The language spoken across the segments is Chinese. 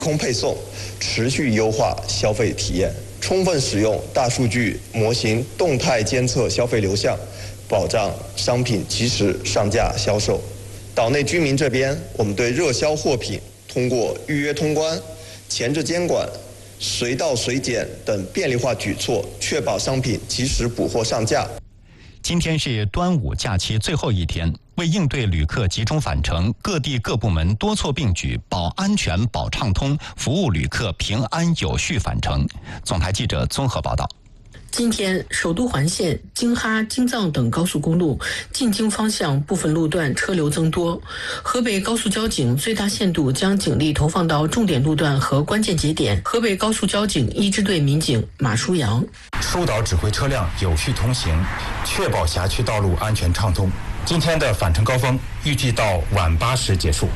空配送，持续优化消费体验，充分使用大数据模型，动态监测消费流向，保障商品及时上架销售。岛内居民这边，我们对热销货品通过预约通关、前置监管、随到随检等便利化举措，确保商品及时补货上架。 今天是端午假期最后一天，为应对旅客集中返程，各地各部门多措并举，保安全、保畅通，服务旅客平安有序返程。总台记者综合报道。 今天，首都环线、京哈、京藏等高速公路进京方向部分路段车流增多。河北高速交警最大限度将警力投放到重点路段和关键节点。河北高速交警1支队民警马书阳： 疏导指挥车辆有序通行，确保辖区道路安全畅通。今天的返程高峰预计到晚8时结束。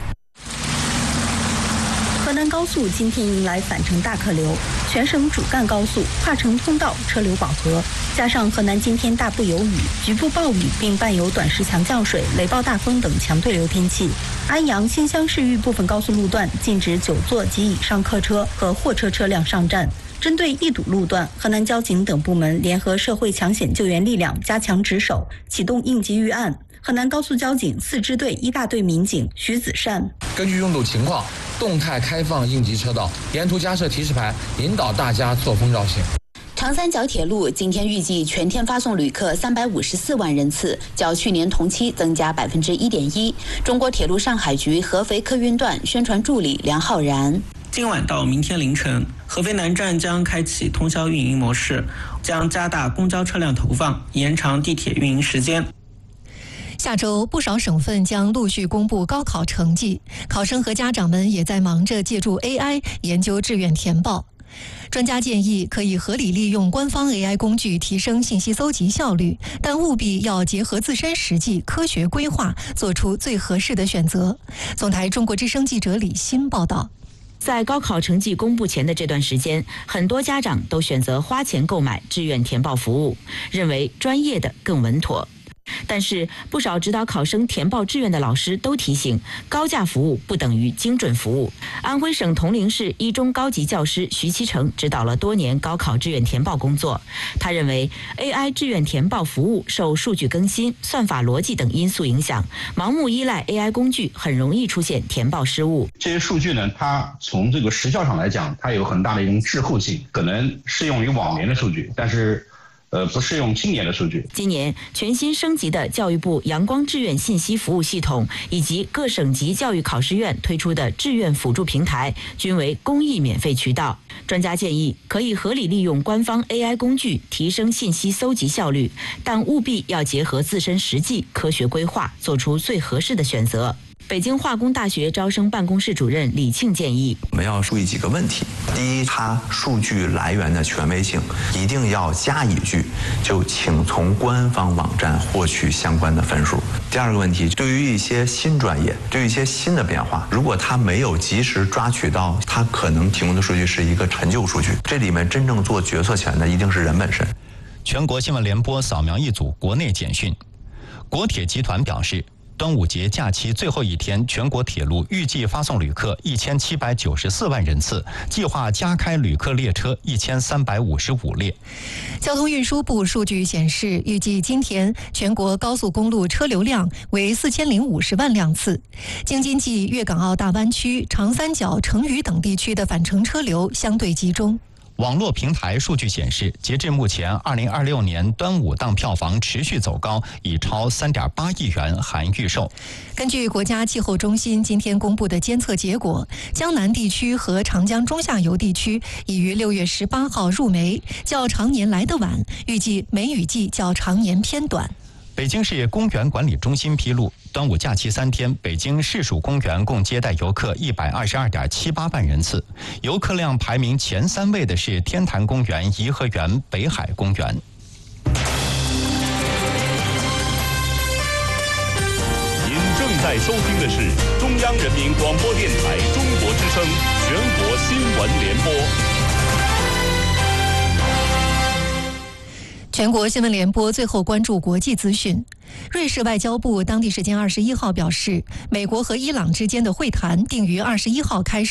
河南高速今天迎来返程大客流，全省主干高速跨城通道车流饱和，加上河南今天大部有雨、局部暴雨，并伴有短时强降水、雷暴大风等强对流天气。安阳、新乡市域部分高速路段禁止9座及以上客车和货车车辆上站。针对易堵路段，河南交警等部门联合社会抢险救援力量，加强值守，启动应急预案。河南高速交警4支队1大队民警徐子善： 根据拥堵情况，动态开放应急车道，沿途加设提示牌，引导大家错峰绕行。 长三角铁路今天预计全天发送旅客354万人次，较去年同期增加1.1%。中国铁路上海局合肥客运段宣传助理梁浩然： 今晚到明天凌晨，合肥南站将开启通宵运营模式，将加大公交车辆投放，延长地铁运营时间。 下周不少省份将陆续公布高考成绩，考生和家长们也在忙着借助 AI 研究志愿填报。专家建议可以合理利用官方 AI 工具提升信息搜集效率，但务必要结合自身实际，科学规划，做出最合适的选择。总台中国之声记者李欣报道。 在高考成绩公布前的这段时间，很多家长都选择花钱购买志愿填报服务，认为专业的更稳妥。但是不少指导考生填报志愿的老师都提醒，高价服务不等于精准服务。安徽省铜陵市一中高级教师徐其成指导了多年高考志愿填报工作，他认为 AI 志愿填报服务受数据更新、算法逻辑等因素影响，盲目依赖 AI 工具很容易出现填报失误。 这些数据呢，它从这个时效上来讲，它有很大的一种滞后性，可能适用于往年的数据，但是不适用今年的数据。 今年全新升级的教育部阳光志愿信息服务系统以及各省级教育考试院推出的志愿辅助平台均为公益免费渠道。专家建议可以合理利用官方 AI 工具提升信息搜集效率，但务必要结合自身实际，科学规划，做出最合适的选择。北京化工大学招生办公室主任李庆建议， 我们要注意几个问题。第一，它数据来源的权威性一定要加一句，就请从官方网站获取相关的分数。第二个问题，对于一些新专业，对于一些新的变化，如果它没有及时抓取到，它可能提供的数据是一个陈旧数据。这里面真正做决策权的一定是人本身。 全国新闻联播扫描一组国内简讯。国铁集团表示，端午节假期最后一天，全国铁路预计发送旅客1794万人次，计划加开旅客列车1355列。 交通运输部数据显示，预计今天全国高速公路车流量为4050万辆次。京津冀粤港澳大湾区、长三角、成渝等地区的返程车流相对集中。 网络平台数据显示，截至目前，2026年端午档票房持续走高，已超3.8亿元含预售。 根据国家气候中心今天公布的监测结果，江南地区和长江中下游地区已于6月18号入梅，较常年来得晚，预计梅雨季较常年偏短。 北京市公园管理中心披露，端午假期3天，北京市属公园共接待游客122.78万人次，游客量排名前3位的是天坛公园、颐和园、北海公园。 您正在收听的是中央人民广播电台中国之声全国新闻联播。 全国新闻联播最后关注国际资讯。瑞士外交部当地时间21号表示，美国和伊朗之间的会谈定于21号开始。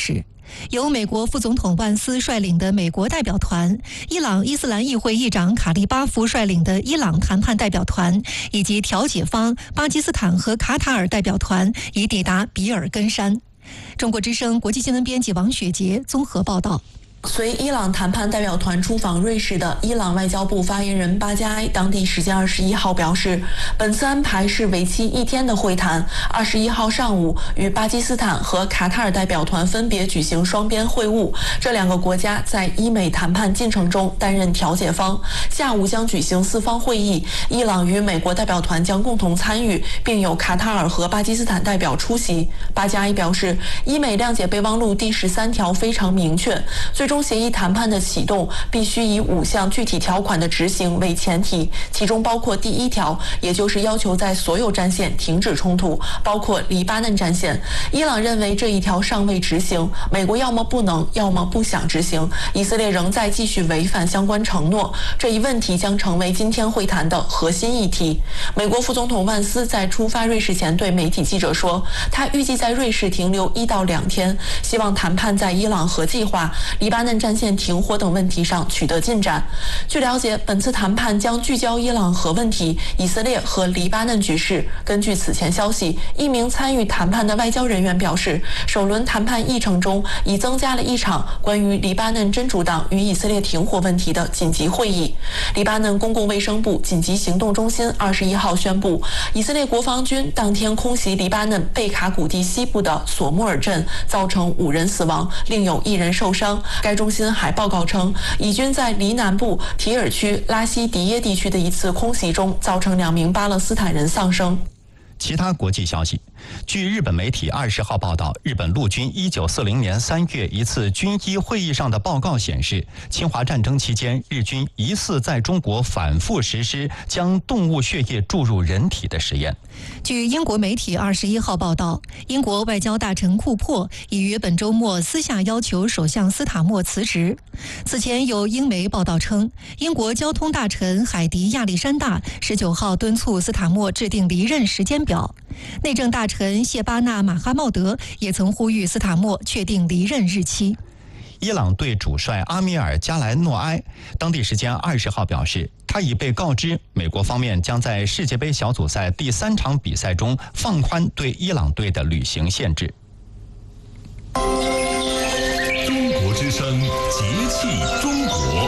由美国副总统万斯率领的美国代表团、伊朗伊斯兰议会议长卡利巴夫率领的伊朗谈判代表团，以及调解方巴基斯坦和卡塔尔代表团已抵达比尔根山。中国之声国际新闻编辑王雪杰综合报道。 随伊朗谈判代表团出访瑞士的伊朗外交部发言人巴加埃当地时间21号表示，本次安排是为期1天的会谈。21号上午与巴基斯坦和卡塔尔代表团分别举行双边会晤，这2个国家在伊美谈判进程中担任调解方。下午将举行4方会议，伊朗与美国代表团将共同参与，并有卡塔尔和巴基斯坦代表出席。巴加埃表示，伊美谅解备忘录第13条非常明确，最终协议谈判的启动必须以5项具体条款的执行为前提，其中包括第1条，也就是要求在所有战线停止冲突，包括黎巴嫩战线。伊朗认为这一条尚未执行，美国要么不能，要么不想执行，以色列仍在继续违反相关承诺。这一问题将成为今天会谈的核心议题。美国副总统万斯在出发瑞士前对媒体记者说，他预计在瑞士停留1到2天，希望谈判在伊朗核计划、黎巴嫩战线停火等问题上取得进展。据了解，本次谈判将聚焦伊朗核问题、以色列和黎巴嫩局势。根据此前消息，一名参与谈判的外交人员表示，首轮谈判议程中已增加了一场关于黎巴嫩真主党与以色列停火问题的紧急会议。黎巴嫩公共卫生部紧急行动中心21号宣布，以色列国防军当天空袭黎巴嫩贝卡谷地西部的索穆尔镇，造成5人死亡，另有1人受伤。该中心还报告称，以军在黎南部提尔区拉西迪耶地区的一次空袭中，造成2名巴勒斯坦人丧生。 其他国际消息，据日本媒体20号报道，日本陆军1940年3月一次军医会议上的报告显示，侵华战争期间，日军疑似在中国反复实施将动物血液注入人体的实验。 据英国媒体21号报道，英国外交大臣库珀已于本周末私下要求首相斯塔默辞职。此前有英媒报道称，英国交通大臣海迪亚历山大19号敦促斯塔默制定离任时间表。内政大臣谢巴纳马哈茂德也曾呼吁斯塔默确定离任日期。 伊朗队主帅阿米尔加莱诺埃当地时间20号表示，他已被告知美国方面将在世界杯小组赛第3场比赛中放宽对伊朗队的旅行限制。 中国之声节气中国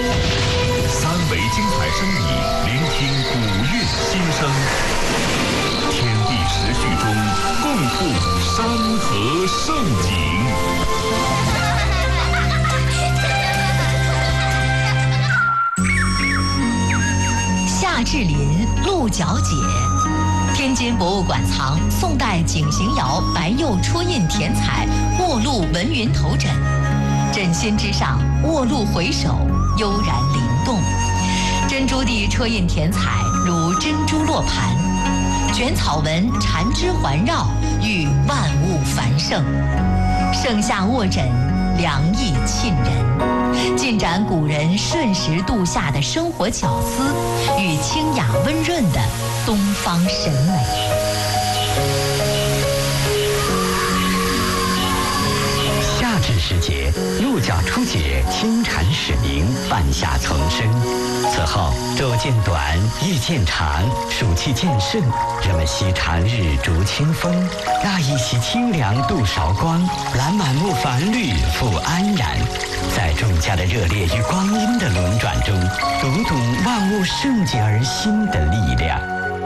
，3维精彩声意，聆听古韵心声，天地时序中共赴山河盛景。 夏至临，鹿角解。天津博物馆藏宋代景行窑白釉戳印填彩卧鹿文云头枕，枕心之上卧鹿回首，悠然灵动。珍珠地戳印填彩如珍珠落盘，卷草纹缠枝环绕，遇万物繁盛。盛夏卧枕，凉意沁人，尽展古人顺时度夏的生活巧思与清雅温润的东方审美。 夏至时节，鹿角初解，清蝉始鸣，半夏丛生。此后昼渐短，夜渐长，暑气渐盛，人们惜长日逐清风，那一袭清凉度韶光，揽满目繁绿复安然。在众家的热烈与光阴的轮转中，读懂万物盛极而兴的力量。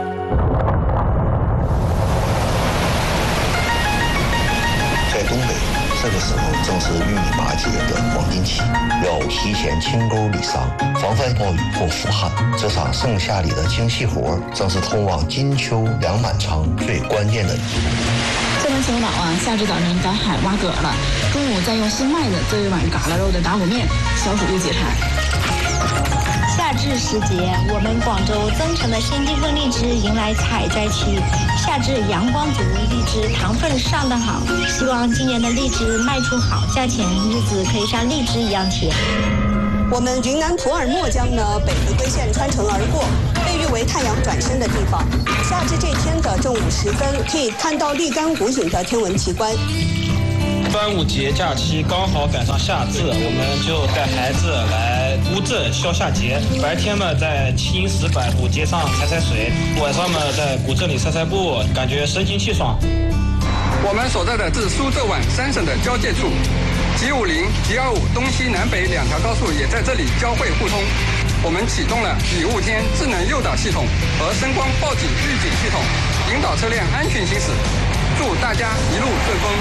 在东北，这个时候正是玉米拔节的黄金期，要提前清沟理桑，防范暴雨或腐旱。这场盛夏里的精细活，正是通往金秋粮满仓最关键的一步。 这轮秋老啊，夏至早晨赶海挖蛤了，中午再用新麦子做一碗嘎啦肉的打骨面，消暑又解馋。 夏至时节，我们广州增城的先进凤荔枝迎来采摘期。夏至阳光足，荔枝糖分上得好，希望今年的荔枝卖出好价钱，日子可以像荔枝一样甜。 我们云南普洱墨江呢，北回归线穿城而过，被誉为太阳转身的地方。夏至这天的正午时分，可以看到立竿无影的天文奇观。 端午节假期刚好赶上夏至，我们就带孩子来乌镇消夏节。白天嘛，在青石板古街上踩踩水，晚上嘛，在古镇里散散步，感觉神清气爽。 我们所在的是苏浙皖3省的交界处，G50、G25东西南北2条高速也在这里交汇互通。我们启动了雨雾天智能诱导系统和声光报警预警系统，引导车辆安全行驶。祝大家一路顺风。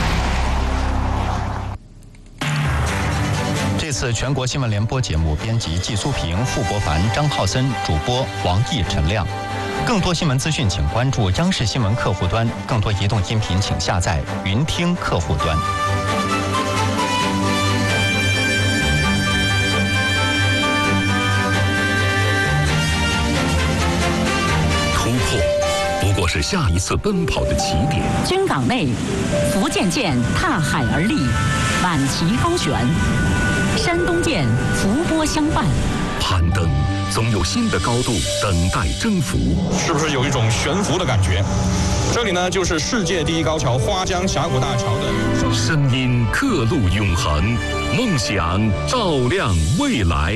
这次全国新闻联播节目编辑季苏平、傅博凡、张浩森，主播王毅、陈亮。更多新闻资讯，请关注央视新闻客户端；更多移动音频，请下载云听客户端。 突破不过是下一次奔跑的起点。 军港内，福建舰踏海而立，满旗高悬；山东舰浮波相伴。 攀登总有新的高度等待征服， 是不是有一种悬浮的感觉？这里呢，就是世界第一高桥花江峡谷大桥的声音，刻录永恒，梦想照亮未来。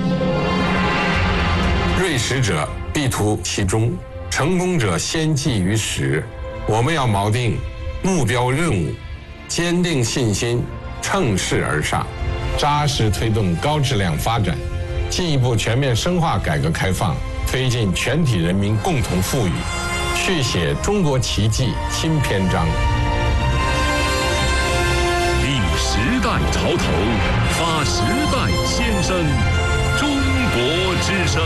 锐识者必图其中，成功者先记于始。我们要锚定目标任务，坚定信心，乘势而上，扎实推动高质量发展，进一步全面深化改革开放，推进全体人民共同富裕，续写中国奇迹新篇章。 立时代潮头，发时代先声，中国之声。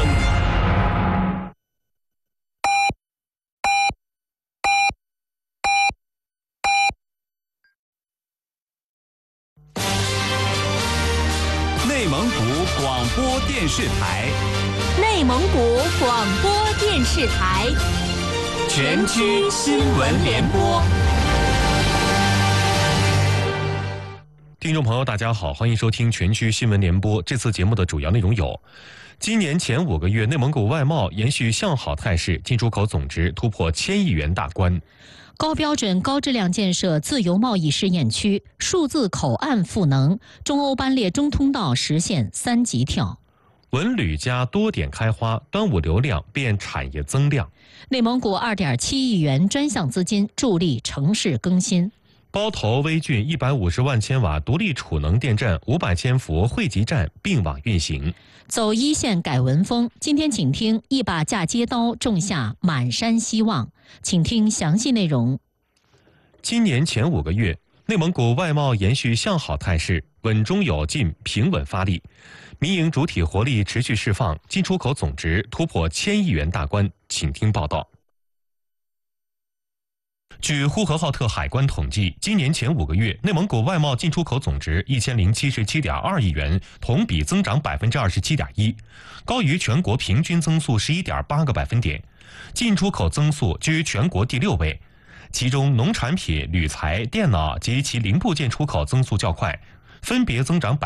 内蒙古广播电视台， 内蒙古广播电视台， 全区新闻联播。 听众朋友，大家好，欢迎收听全区新闻联播。这次节目的主要内容有：今年前5个月，内蒙古外贸延续向好态势，进出口总值突破1000亿元大关。 高标准、高质量建设自由贸易试验区，数字口岸赋能，中欧班列中通道实现3级跳。 文旅加多点开花，端午流量变产业增量。 内蒙古2.7亿元专项资金助力城市更新。 包头微郡150万千瓦独立储能电站500千伏汇集站并网运行。 走一线改文风，今天请听一把嫁接刀种下满山希望，请听详细内容。 今年前5个月，内蒙古外贸延续向好态势，稳中有进，平稳发力，民营主体活力持续释放，进出口总值突破1000亿元大关，请听报道。据呼和浩特海关统计，今年前5个月，内蒙古外贸进出口总值1077.2亿元，同比增长27.1%，高于全国平均增速11.8个百分点，进出口增速居全国第6位。其中，农产品、铝材、电脑及其零部件出口增速较快，分别增长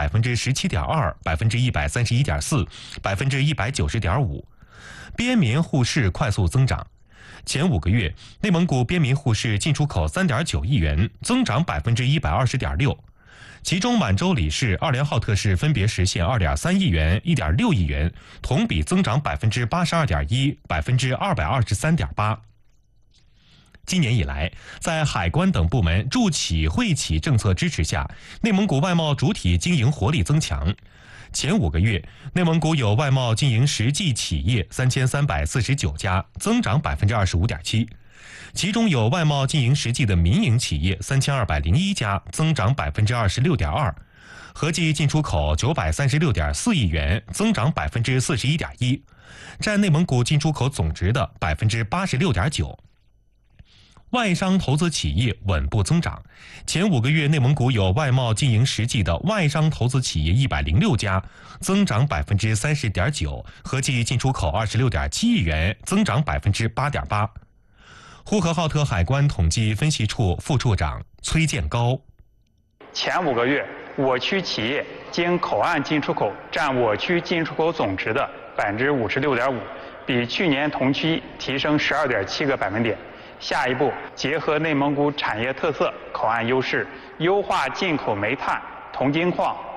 17.2%、131.4%、190.5%。边棉护饰快速增长。前5个月，内蒙古边棉护饰进出口3.9亿元，增长120.6%。其中，满洲里市、二连浩特市分别实现2.3亿元、1.6亿元，同比增长82.1%、223.8%。今年以来，在海关等部门助企惠企政策支持下，内蒙古外贸主体经营活力增强。前5个月，内蒙古有外贸经营实际企业3349家，增长25.7%，其中有外贸经营实际的民营企业3201家，增长26.2%，合计进出口936.4亿元，增长41.1%，占内蒙古进出口总值的86.9%。外商投资企业稳步增长，前5个月内蒙古有外贸经营实际的外商投资企业106家，增长30.9%，合计进出口26.7亿元，增长8.8%。呼和浩特海关统计分析处副处长崔建高： 前5个月，我区企业经口岸进出口占我区进出口总值的56.5%，比去年同期提升12.7个百分点。 下一步，结合内蒙古产业特色、口岸优势，优化进口煤炭、铜精矿、